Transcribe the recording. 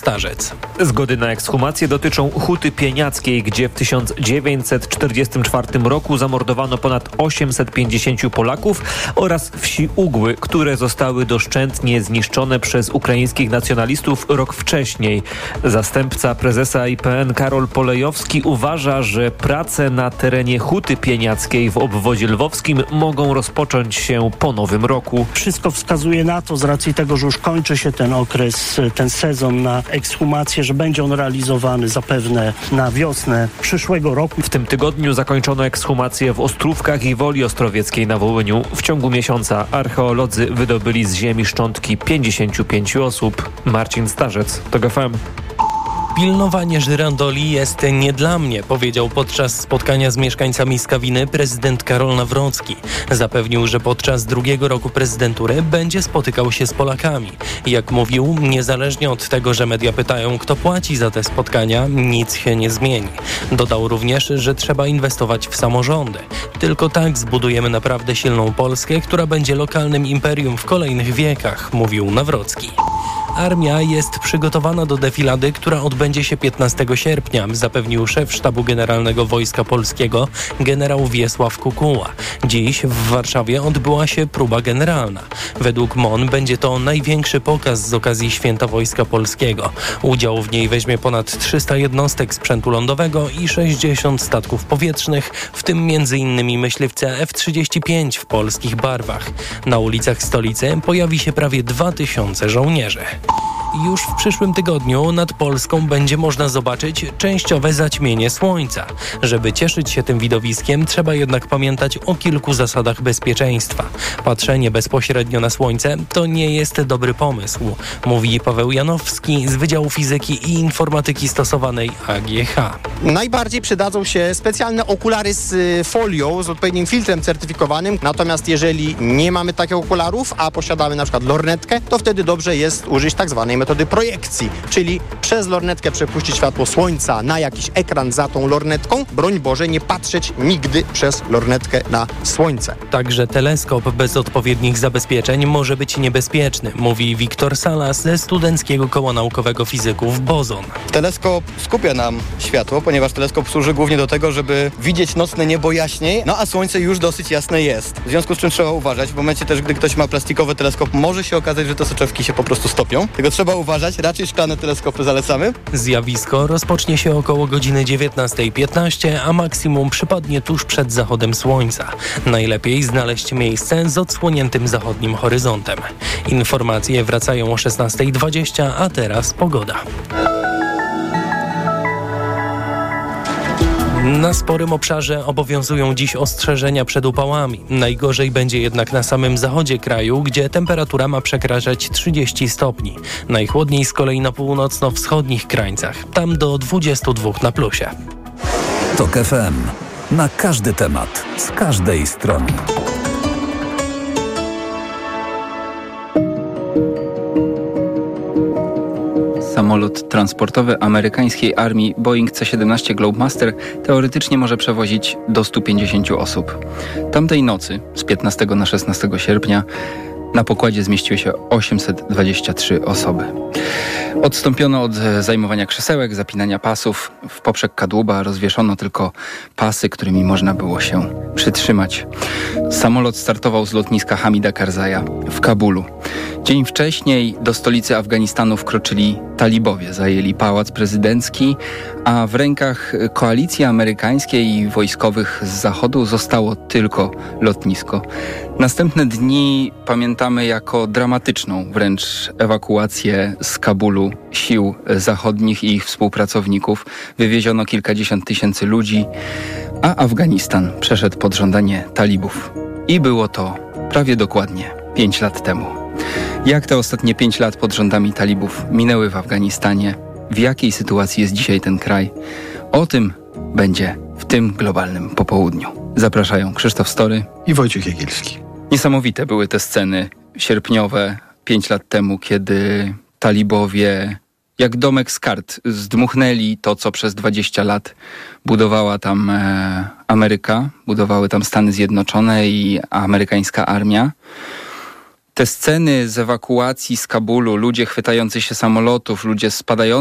Starzec. Zgody na ekshumację dotyczą Huty Pieniackiej, gdzie w 1944 roku zamordowano ponad 850 Polaków, oraz wsi Ugły, które zostały doszczętnie zniszczone przez ukraińskich nacjonalistów rok wcześniej. Zastępca prezesa IPN Karol Polejowski uważa, że prace na terenie Huty Pieniackiej w obwodzie lwowskim mogą rozpocząć się po nowym roku. Wszystko wskazuje na to, z racji tego, że już kończy się ten okres, ten sezon na ekshumację, że będzie on realizowany zapewne na wiosnę przyszłego roku. W tym tygodniu zakończono ekshumację w Ostrówkach i Woli Ostrowieckiej na Wołyniu. W ciągu miesiąca archeolodzy wydobyli z ziemi szczątki 55 osób. Marcin Starzec, TOG FM. Pilnowanie żyrandoli jest nie dla mnie, powiedział podczas spotkania z mieszkańcami Skawiny prezydent Karol Nawrocki. Zapewnił, że podczas drugiego roku prezydentury będzie spotykał się z Polakami. Jak mówił, niezależnie od tego, że media pytają, kto płaci za te spotkania, nic się nie zmieni. Dodał również, że trzeba inwestować w samorządy. Tylko tak zbudujemy naprawdę silną Polskę, która będzie lokalnym imperium w kolejnych wiekach, mówił Nawrocki. Armia jest przygotowana do defilady, która odbędzie się 15 sierpnia, zapewnił szef Sztabu Generalnego Wojska Polskiego generał Wiesław Kukuła. Dziś w Warszawie odbyła się próba generalna. Według MON będzie to największy pokaz z okazji Święta Wojska Polskiego. Udział w niej weźmie ponad 300 jednostek sprzętu lądowego i 60 statków powietrznych, w tym m.in. myśliwce F-35 w polskich barwach. Na ulicach stolicy pojawi się prawie 2000 żołnierzy. Już w przyszłym tygodniu nad Polską będzie można zobaczyć częściowe zaćmienie słońca. Żeby cieszyć się tym widowiskiem, trzeba jednak pamiętać o kilku zasadach bezpieczeństwa. Patrzenie bezpośrednio na słońce to nie jest dobry pomysł, mówi Paweł Janowski z Wydziału Fizyki i Informatyki Stosowanej AGH. Najbardziej przydadzą się specjalne okulary z folią, z odpowiednim filtrem certyfikowanym. Natomiast jeżeli nie mamy takich okularów, a posiadamy na przykład lornetkę, to wtedy dobrze jest użyć tak zwanej metody projekcji, czyli przez lornetkę przepuścić światło słońca na jakiś ekran za tą lornetką. Broń Boże, nie patrzeć nigdy przez lornetkę na słońce. Także teleskop bez odpowiednich zabezpieczeń może być niebezpieczny, mówi Wiktor Salas ze Studenckiego Koła Naukowego Fizyków Bozon. Teleskop skupia nam światło, ponieważ teleskop służy głównie do tego, żeby widzieć nocne niebo jaśniej, a słońce już dosyć jasne jest. W związku z czym trzeba uważać. W momencie też, gdy ktoś ma plastikowy teleskop, może się okazać, że te soczewki się po prostu stopią. Tego trzeba uważać, raczej szklane teleskopy zalecamy. Zjawisko rozpocznie się około godziny 19:15, a maksimum przypadnie tuż przed zachodem słońca. Najlepiej znaleźć miejsce z odsłoniętym zachodnim horyzontem. Informacje wracają o 16:20, a teraz pogoda. Na sporym obszarze obowiązują dziś ostrzeżenia przed upałami. Najgorzej będzie jednak na samym zachodzie kraju, gdzie temperatura ma przekraczać 30 stopni. Najchłodniej z kolei na północno-wschodnich krańcach. Tam do 22 na plusie. TOG FM. Na każdy temat. Z każdej strony. Samolot transportowy amerykańskiej armii Boeing C-17 Globemaster teoretycznie może przewozić do 150 osób. Tamtej nocy, z 15 na 16 sierpnia, na pokładzie zmieściły się 823 osoby. Odstąpiono od zajmowania krzesełek, zapinania pasów. W poprzek kadłuba rozwieszono tylko pasy, którymi można było się przytrzymać. Samolot startował z lotniska Hamida Karzaja w Kabulu. Dzień wcześniej do stolicy Afganistanu wkroczyli talibowie, zajęli pałac prezydencki, a w rękach koalicji amerykańskiej i wojskowych z zachodu zostało tylko lotnisko. Następne dni pamiętamy jako dramatyczną wręcz ewakuację z Kabulu sił zachodnich i ich współpracowników. Wywieziono kilkadziesiąt tysięcy ludzi, a Afganistan przeszedł pod żądanie talibów. I było to prawie dokładnie 5 lat temu. Jak te ostatnie 5 lat pod rządami talibów minęły w Afganistanie? W jakiej sytuacji jest dzisiaj ten kraj? O tym będzie w tym globalnym popołudniu. Zapraszają Krzysztof Story i Wojciech Jagielski. Niesamowite były te sceny sierpniowe 5 lat temu, kiedy talibowie jak domek z kart zdmuchnęli to, co przez 20 lat budowała tam Ameryka, budowały tam Stany Zjednoczone i amerykańska armia. Te sceny z ewakuacji z Kabulu, ludzie chwytający się samolotów, ludzie spadający